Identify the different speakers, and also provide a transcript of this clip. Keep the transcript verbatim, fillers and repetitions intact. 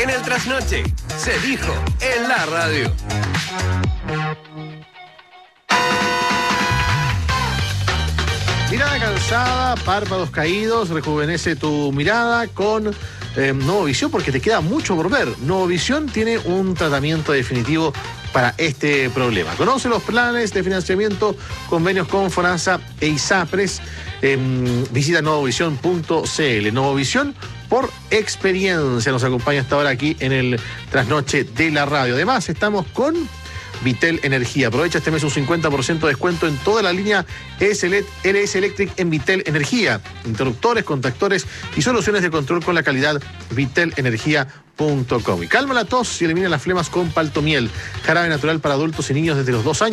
Speaker 1: En el trasnoche, se dijo en la radio.
Speaker 2: Mirada cansada, párpados caídos, rejuvenece tu mirada con eh, Novovisión, porque te queda mucho por ver. Novovisión tiene un tratamiento definitivo para este problema. Conoce los planes de financiamiento, convenios con FONASA e ISAPRES. Eh, visita novovisión punto c l. Novovisión por experiencia nos acompaña hasta ahora aquí en el trasnoche de la radio. Además, estamos con Vitel Energía. Aprovecha este mes un cincuenta por ciento de descuento en toda la línea L S Electric en Vitel Energía. Interruptores, contactores y soluciones de control con la calidad vitel energía punto com. Y calma la tos y elimina las flemas con Paltomiel, jarabe natural para adultos y niños desde los dos años.